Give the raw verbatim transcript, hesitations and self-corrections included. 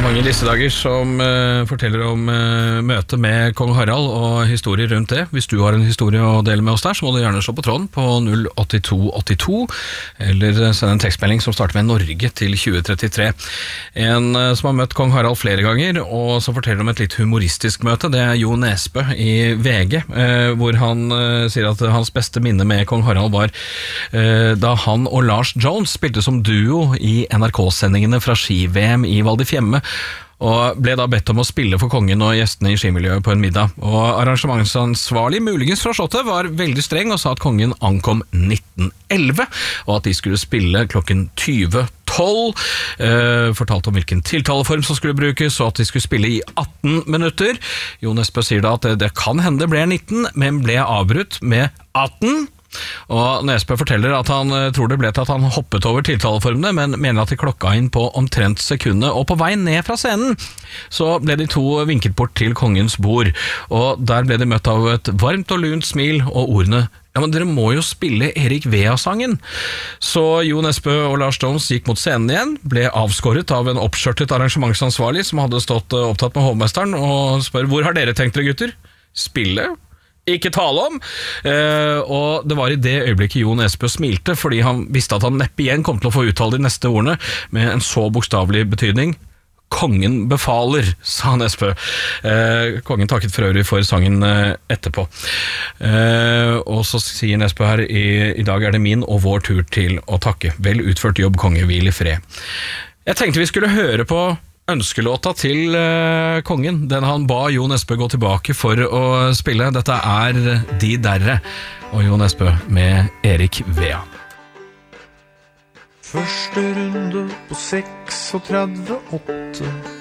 mange i disse dager som uh, forteller om uh, møte med kong Harald og historier rundt det. Hvis du har en historie å dele med oss der, så må du gjerne slå på tråden på null åtte to åtte to, eller sende en tekstmelding som starter med Norge til tjue trettitre. En uh, som har møtt kong Harald flere ganger, og som forteller om et litt humoristisk møte, det er Jo Nesbø i V G, uh, hvor han uh, sier at hans beste minne med kong Harald var uh, da han og Lars Jones spilte som duo i N R K-sendingene fra ski-V M i Val di Fiemme, og ble da bedt om å spille for kongen og gjestene i skimiljøet på en middag. Og arrangementsansvarlig, muligens fra Slottet, var veldig streng og sa at kongen ankom nitten elleve, og at de skulle spille klokken tyve tolv, eh, fortalte om hvilken tiltaleform som skulle brukes, og at de skulle spille i atten minutter. Jo Nesbø sier da at det, det kan hende det ble nitten, men ble avbrutt med atten. Og Nesbø forteller at han tror det ble til at han hoppet over tiltaleformene, men mener at de klokka inn på omtrent sekundet, og på vei ned fra scenen så ble de to vinket bort til kongens bord, og der ble de møtt av et varmt og lunt smil og ordene: ja, men dere må jo spille Erik Vea-sangen. Så Jo Nesbø og Lars Jones gikk mot scenen igjen, ble avskåret av en oppskjørtet arrangementsansvarlig som hadde stått opptatt med hovmesteren, og spør: hvor har dere tenkt dere, gutter? Spille? Ikke tale om, eh, og det var i det øyeblikket Jo Nesbø smilte, fordi han visste at han neppe igjen kom til å få uttale de neste ordene med en så bokstavelig betydning. Kongen befaler, sa Nesbø. Eh, kongen takket for øvrig for sangen eh, etterpå. Eh, og så sier Nesbø her, i, i dag er det min og vår tur til å takke. Vel utført jobb, konge, hvil i fred. Jeg tenkte vi skulle høre på ønskelåta til uh, kongen, den han ba Jo Nesbø gå tilbake for å spille. Dette er De Derre og Jo Nesbø med Erik Vea. Første runde på treksentretti åtte.